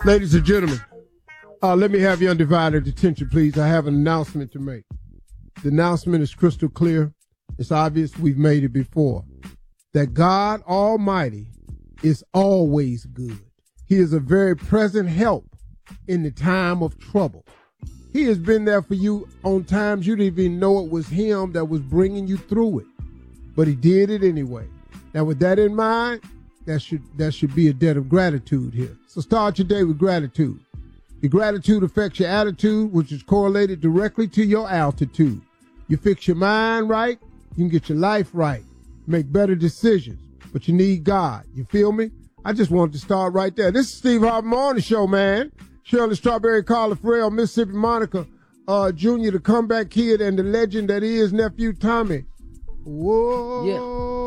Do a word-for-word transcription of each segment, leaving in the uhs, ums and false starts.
Ladies and gentlemen, uh, let me have your undivided attention, please. I have an announcement to make. The announcement is crystal clear. It's obvious we've made it before. That God Almighty is always good. He is a very present help in the time of trouble. He has been there for you on times you didn't even know it was him that was bringing you through it. But he did it anyway. Now, with that in mind, that should that should be a debt of gratitude here. So start your day with gratitude. Your gratitude affects your attitude, which is correlated directly to your altitude. You fix your mind right, you can get your life right, make better decisions, but you need God. You feel me? I just wanted to start right there. This is Steve Harvey Morning Show, man. Shirley Strawberry, Carla Farrell, Mississippi Monica, uh, Junior, the comeback kid, and the legend that is nephew Tommy. Whoa. Yeah.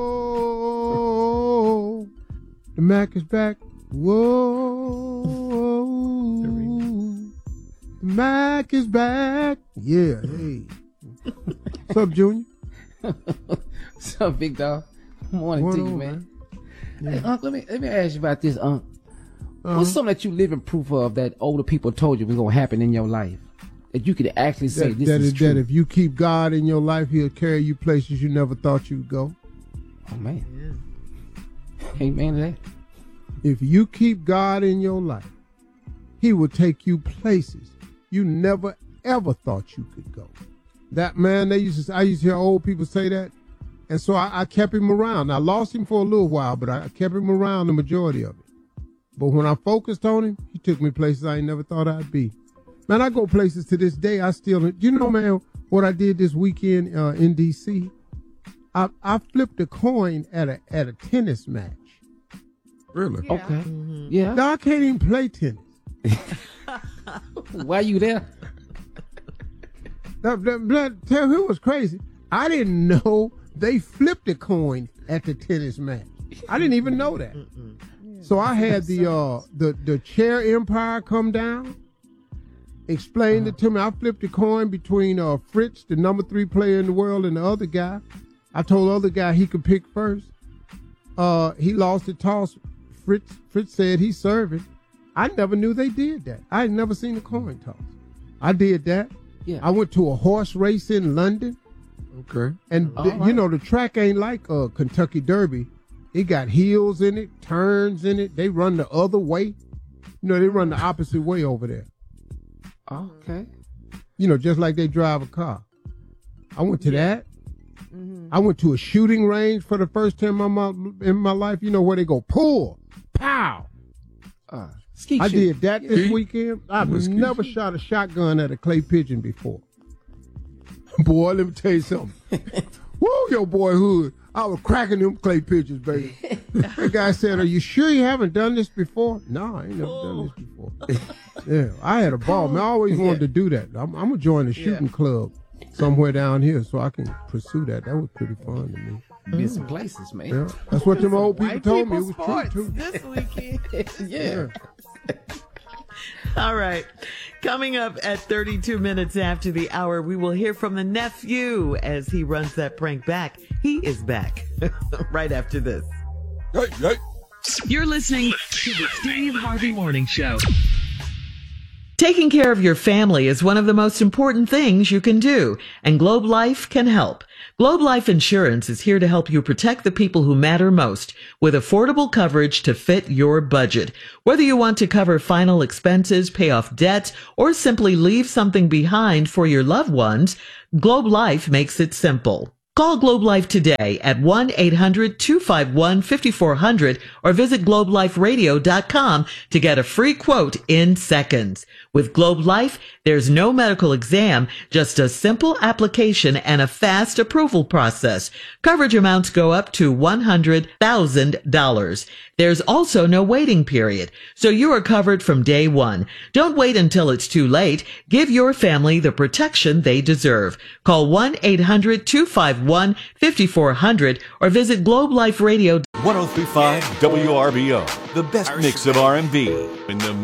The Mac is back. Whoa. The Mac is back. Yeah, hey. What's up, Junior? What's up, big dog? Morning What to you, on, man. man? Hey, Unc, let me let me ask you about this, Unc. Uh-huh. What's something that you living proof of that older people told you was gonna happen in your life? That you could actually say that, this that is is true. that if you keep God in your life, he'll carry you places you never thought you'd go. Oh man. Yeah. Amen to that. If you keep God in your life, he will take you places you never ever thought you could go. That man, they used to, I used to hear old people say that. And so I, I kept him around. I lost him for a little while, but I kept him around the majority of it. But when I focused on him, he took me places I ain't never thought I'd be. Man, I go places to this day. I still, you know, man, what I did this weekend uh, in D C? I I flipped a coin at a at a tennis match. Really? Yeah. Okay. Mm-hmm. Yeah. Now I can't even play tennis. Why you there? That, that, that, tell you what's crazy. I didn't know they flipped a coin at the tennis match. I didn't even know that. So I had the uh the the chair empire come down, explained it to me. I flipped a coin between uh Fritz, the number three player in the world, and the other guy. I told the other guy he could pick first. Uh, he lost the toss. Fritz Fritz said he's serving. I never knew they did that. I had never seen a coin toss. I did that. Yeah. I went to a horse race in London. Okay. And All the, right. you know, the track ain't like a Kentucky Derby. It got hills in it, turns in it. They run the other way. You know, they run the opposite way over there. Okay. You know, just like they drive a car. I went to that. Mm-hmm. I went to a shooting range for the first time in my, in my life. You know, where they go, pull, pow. Uh, ski I shoot. did that this weekend. I've Ski never shoot. shot a shotgun at a clay pigeon before. Boy, let me tell you something. Woo, your boyhood. I was cracking them clay pigeons, baby. The guy said, are you sure you haven't done this before? No, I ain't never done this before. Yeah, I had a ball. Man, I always wanted to do that. I'm, I'm going to join a shooting club somewhere down here so I can pursue that. That was pretty fun to me. Been some places, man. Yeah, that's what them old people White told me. It people was sports true, too. this weekend. Yeah. All right. Coming up at thirty-two minutes after the hour, we will hear from the nephew as he runs that prank back. He is back right after this. Hey, hey. You're listening to the Steve Harvey Morning Show. Taking care of your family is one of the most important things you can do, and Globe Life can help. Globe Life Insurance is here to help you protect the people who matter most with affordable coverage to fit your budget. Whether you want to cover final expenses, pay off debt, or simply leave something behind for your loved ones, Globe Life makes it simple. Call Globe Life today at one eight hundred two five one five four zero zero or visit globe life radio dot com to get a free quote in seconds. With Globe Life, there's no medical exam, just a simple application and a fast approval process. Coverage amounts go up to one hundred thousand dollars. There's also no waiting period, so you are covered from day one. Don't wait until it's too late. Give your family the protection they deserve. Call one eight hundred two five one five four zero zero or visit globe life radio. one oh three point five W R B O, the best mix of R and B in the